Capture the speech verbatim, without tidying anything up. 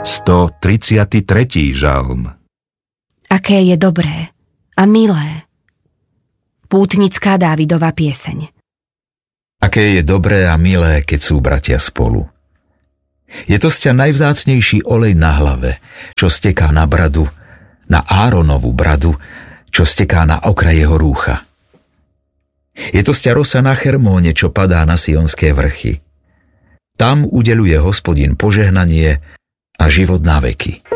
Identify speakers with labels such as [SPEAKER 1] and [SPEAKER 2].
[SPEAKER 1] stotridsiaty tretí žalm.
[SPEAKER 2] Aké je dobré a milé. Pútnická Dávidova pieseň.
[SPEAKER 3] Aké je dobré a milé, keď sú bratia spolu. Je to sťa najvzácnejší olej na hlave, čo steká na bradu, na Áronovú bradu, čo steká na okraj jeho rúcha. Je to sťa rosa na Hermóne, čo padá na Sionské vrchy. Tam udeľuje Hospodin požehnanie a život na veky.